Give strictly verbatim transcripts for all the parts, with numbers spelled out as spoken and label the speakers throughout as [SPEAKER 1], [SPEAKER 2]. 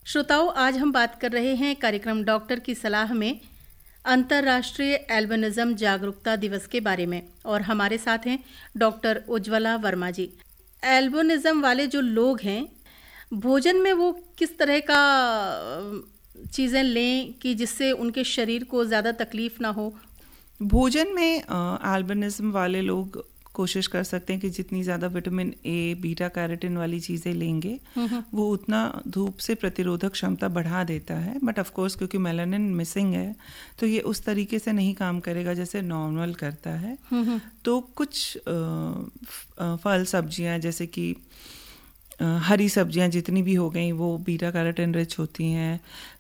[SPEAKER 1] श्रोताओं, आज हम बात कर रहे हैं कार्यक्रम डॉक्टर की सलाह में अंतर्राष्ट्रीय एल्बिनिज्म जागरूकता दिवस के बारे में, और हमारे साथ हैं डॉक्टर उज्ज्वला वर्मा जी। एल्बिनिज्म वाले जो लोग हैं, भोजन में वो किस तरह का चीज़ें लें कि जिससे उनके शरीर को ज़्यादा तकलीफ ना हो?
[SPEAKER 2] भोजन में एल्बिनिज्म वाले लोग कोशिश कर सकते हैं कि जितनी ज़्यादा विटामिन ए, बीटा कैरोटीन वाली चीज़ें लेंगे वो उतना धूप से प्रतिरोधक क्षमता बढ़ा देता है। बट ऑफ कोर्स क्योंकि मेलानिन मिसिंग है तो ये उस तरीके से नहीं काम करेगा जैसे नॉर्मल करता है। तो कुछ आ, फल सब्जियां जैसे कि आ, हरी सब्जियां जितनी भी हो गई वो बीटा कैरोटीन रिच होती हैं।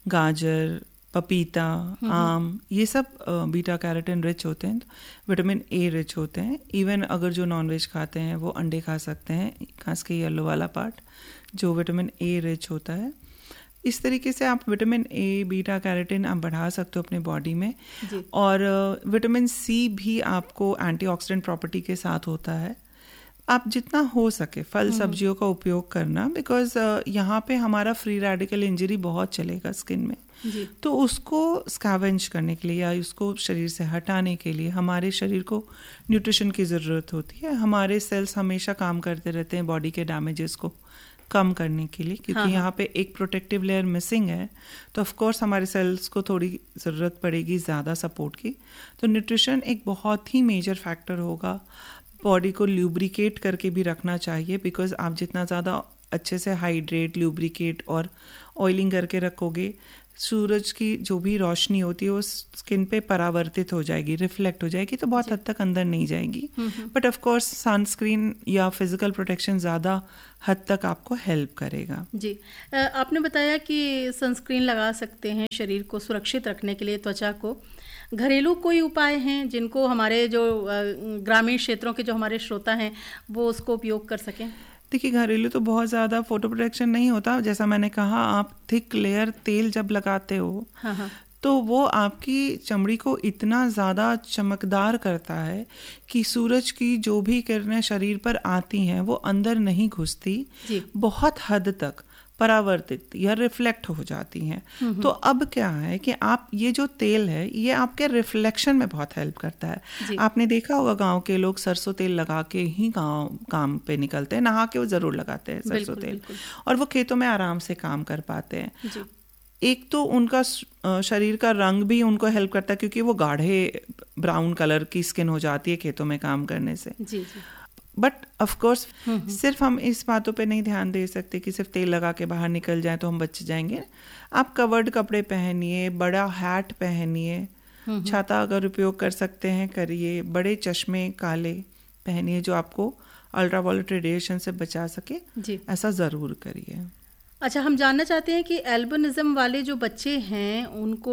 [SPEAKER 2] गाजर, पपीता, आम, ये सब बीटा कैरोटीन रिच होते हैं, विटामिन ए रिच होते हैं। इवन अगर जो नॉनवेज खाते हैं वो अंडे खा सकते हैं, खास के येलो वाला पार्ट जो विटामिन ए रिच होता है। इस तरीके से आप विटामिन ए, बीटा कैरोटीन आप बढ़ा सकते हो अपने बॉडी में। और विटामिन सी भी आपको एंटीऑक्सीडेंट प्रॉपर्टी के साथ होता है। आप जितना हो सके फल सब्जियों का उपयोग करना, बिकॉज यहाँ पे हमारा फ्री रेडिकल इंजरी बहुत चलेगा स्किन में। जी। तो उसको स्कैवेंज करने के लिए या उसको शरीर से हटाने के लिए हमारे शरीर को न्यूट्रिशन की ज़रूरत होती है। हमारे सेल्स हमेशा काम करते रहते हैं बॉडी के डैमेजेस को कम करने के लिए, क्योंकि हाँ। यहाँ पे एक प्रोटेक्टिव लेयर मिसिंग है। तो ऑफ कोर्स हमारे सेल्स को थोड़ी ज़रूरत पड़ेगी ज़्यादा सपोर्ट की। तो न्यूट्रिशन एक बहुत ही मेजर फैक्टर होगा। बॉडी को ल्यूब्रिकेट करके भी रखना चाहिए, बिकॉज आप जितना ज़्यादा अच्छे से हाइड्रेट, ल्यूब्रिकेट और ऑयलिंग करके रखोगे, सूरज की जो भी रोशनी होती है वो स्किन पे परावर्तित हो जाएगी, रिफ्लेक्ट हो जाएगी, तो बहुत हद तक अंदर नहीं जाएगी। बट ऑफ कोर्स सनस्क्रीन या फिजिकल प्रोटेक्शन ज़्यादा हद तक आपको हेल्प करेगा।
[SPEAKER 1] जी, आपने बताया कि सनस्क्रीन लगा सकते हैं शरीर को सुरक्षित रखने के लिए, त्वचा को। घरेलू कोई उपाय हैं जिनको हमारे जो ग्रामीण क्षेत्रों के जो हमारे श्रोता हैं वो उसको उपयोग कर सकें?
[SPEAKER 2] देखिए, घरेलू तो बहुत ज़्यादा फोटो प्रोटेक्शन नहीं होता। जैसा मैंने कहा, आप थिक लेयर तेल जब लगाते हो हाँ हाँ। तो वो आपकी चमड़ी को इतना ज़्यादा चमकदार करता है कि सूरज की जो भी किरणें शरीर पर आती हैं वो अंदर नहीं घुसती, बहुत हद तक परावर्तित या रिफ्लेक्ट हो जाती हैं। तो अब क्या है कि आप ये जो तेल है ये आपके रिफ्लेक्शन में बहुत हेल्प करता है। आपने देखा होगा गांव के लोग सरसों तेल लगा के ही गांव काम पे निकलते हैं, नहा के वो जरूर लगाते हैं सरसों तेल, और वो खेतों में आराम से काम कर पाते हैं। एक तो उनका शरीर का रंग भी उनको हेल्प करता है, क्योंकि वो गाढ़े ब्राउन कलर की स्किन हो जाती है खेतों में काम करने से। जी जी। बट ऑफ कोर्स सिर्फ हम इस बातों पे नहीं ध्यान दे सकते कि सिर्फ तेल लगा के बाहर निकल जाए तो हम बच जाएंगे। आप कवर्ड कपड़े पहनिए, बड़ा हैट पहनिए, छाता अगर उपयोग कर सकते हैं करिए, बड़े चश्मे काले पहनिए जो आपको अल्ट्रावायलेट रेडिएशन से बचा सके, ऐसा ज़रूर करिए।
[SPEAKER 1] अच्छा, हम जानना चाहते हैं कि एल्बिनिज्म वाले जो बच्चे हैं उनको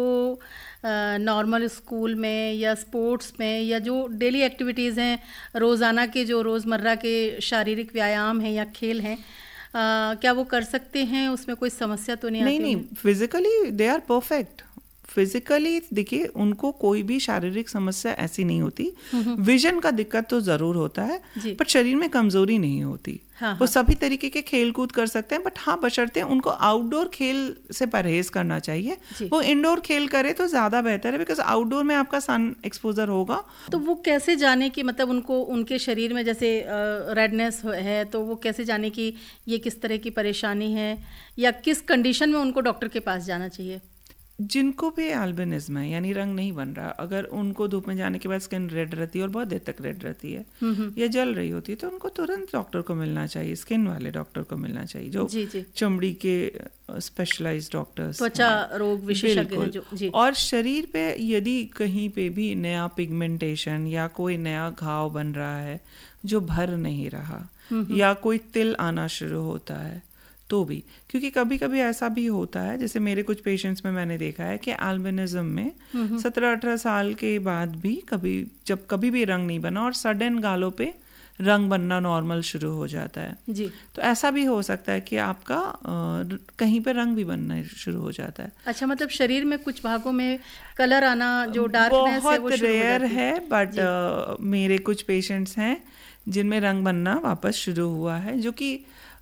[SPEAKER 1] नॉर्मल स्कूल में या स्पोर्ट्स में या जो डेली एक्टिविटीज़ हैं, रोज़ाना के जो रोज़मर्रा के शारीरिक व्यायाम हैं या खेल हैं, आ, क्या वो कर सकते हैं? उसमें कोई समस्या तो नहीं, नहीं आती?
[SPEAKER 2] नहीं, physically they are perfect. Physically देखिए उनको कोई भी शारीरिक समस्या ऐसी नहीं होती। विजन का दिक्कत तो जरूर होता है, पर शरीर में कमजोरी नहीं होती। हाँ, वो हाँ। सभी तरीके के खेल कूद कर सकते हैं, बट हाँ बशर्ते उनको आउटडोर खेल से परहेज करना चाहिए। वो इंडोर खेल करे तो ज्यादा बेहतर है, बिकॉज आउटडोर में आपका सन एक्सपोजर होगा।
[SPEAKER 1] तो वो कैसे जाने कि मतलब उनको उनके शरीर में जैसे रेडनेस है तो वो कैसे जाने कि ये किस तरह की परेशानी है, या किस कंडीशन में उनको डॉक्टर के पास जाना चाहिए?
[SPEAKER 2] जिनको भी एल्बिनिज्म है, यानी रंग नहीं बन रहा, अगर उनको धूप में जाने के बाद स्किन रेड रहती है और बहुत देर तक रेड रहती है या जल रही होती है, तो उनको तुरंत डॉक्टर को मिलना चाहिए, स्किन वाले डॉक्टर को मिलना चाहिए, जो जी जी। चमड़ी के स्पेशलाइज्ड डॉक्टर्स,
[SPEAKER 1] त्वचा रोग विशेषज्ञ हैं जो जी।
[SPEAKER 2] और शरीर पे यदि कहीं पे भी नया पिगमेंटेशन या कोई नया घाव बन रहा है जो भर नहीं रहा, या कोई तिल आना शुरू होता है तो भी, क्योंकि कभी कभी ऐसा भी होता है, जैसे मेरे कुछ पेशेंट्स में मैंने देखा है कि एल्बिनिज्म में सत्रह अठारह साल के बाद भी कभी जब कभी भी रंग नहीं बना और सडन गालों पे रंग बनना नॉर्मल शुरू हो जाता है जी। तो ऐसा भी हो सकता है कि आपका आ, कहीं पे रंग भी बनना शुरू हो जाता है।
[SPEAKER 1] अच्छा, मतलब शरीर में कुछ भागों में कलर आना जो डार्कनेस है वो
[SPEAKER 2] बहुत रेयर है, बट मेरे कुछ पेशेंट्स हैं जिनमें रंग बनना वापस शुरू हुआ है, जो कि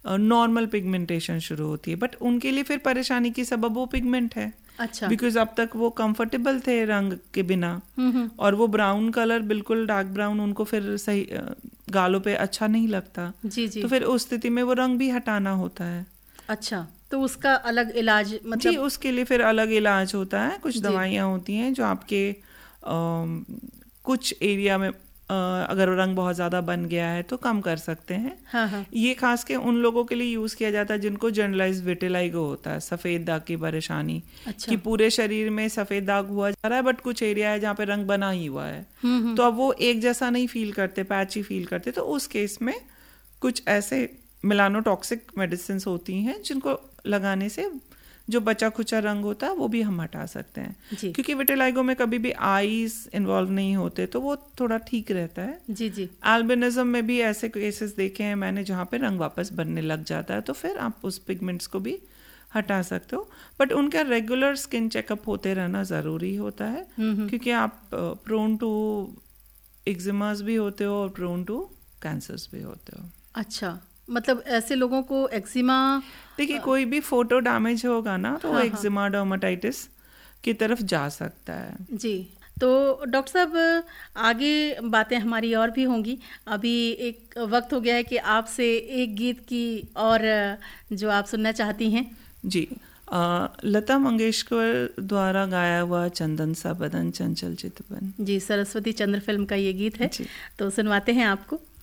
[SPEAKER 2] नॉर्मल पिगमेंटेशन शुरू होती है, बट उनके लिए फिर परेशानी की सबब वो पिगमेंट है।
[SPEAKER 1] अच्छा।
[SPEAKER 2] बिकॉज अब तक वो कंफर्टेबल थे रंग के बिना, और वो ब्राउन कलर बिल्कुल डार्क ब्राउन उनको फिर सही गालों पे अच्छा नहीं लगता।
[SPEAKER 1] जी जी।
[SPEAKER 2] तो फिर उस स्थिति में वो रंग भी हटाना होता है।
[SPEAKER 1] अच्छा, तो उसका अलग इलाज मतलब?
[SPEAKER 2] जी, उसके लिए फिर अलग इलाज होता है। कुछ दवाइयाँ होती हैं जो आपके आ, कुछ एरिया में आ, अगर रंग बहुत ज़्यादा बन गया है तो कम कर सकते हैं।
[SPEAKER 1] हाँ हाँ।
[SPEAKER 2] ये खास के उन लोगों के लिए यूज़ किया जाता है जिनको जनरलाइज विटिलाइगो होता है, सफ़ेद दाग की परेशानी। अच्छा। कि पूरे शरीर में सफ़ेद दाग हुआ जा रहा है बट कुछ एरिया है जहाँ पे रंग बना ही हुआ है, तो अब वो एक जैसा नहीं फील करते, पैची फील करते। तो उस केस में कुछ ऐसे मेलानोटॉक्सिक मेडिसिन होती हैं जिनको लगाने से जो बचा खुचा रंग होता है वो भी हम हटा सकते हैं। क्योंकि विटिलाइगो में कभी भी आईज इन्वॉल्व नहीं होते तो वो थोड़ा ठीक रहता है।
[SPEAKER 1] जी जी।
[SPEAKER 2] एल्बिनिज्म में भी ऐसे केसेस देखे हैं मैंने जहाँ पे रंग वापस बनने लग जाता है, तो फिर आप उस पिगमेंट्स को भी हटा सकते हो। बट उनका रेगुलर स्किन चेकअप होते रहना ज़रूरी होता है, क्योंकि आप प्रोन टू एक्जिमास भी होते हो और प्रोन टू कैंसर्स भी होते हो।
[SPEAKER 1] अच्छा, मतलब ऐसे लोगों को एक्जिमा,
[SPEAKER 2] देखिए कोई भी फोटो डैमेज होगा ना तो हाँ, एक्जिमा डर्माटाइटिस की तरफ जा सकता है।
[SPEAKER 1] जी। तो डॉक्टर साहब आगे बातें हमारी और भी होंगी, अभी एक वक्त हो गया है कि आपसे एक गीत की और जो आप सुनना चाहती हैं।
[SPEAKER 2] जी, आ, लता मंगेशकर द्वारा गाया हुआ चंदन सा बदन चंचल चितवन।
[SPEAKER 1] जी, सरस्वती चंद्र फिल्म का ये गीत है, तो सुनवाते हैं आपको।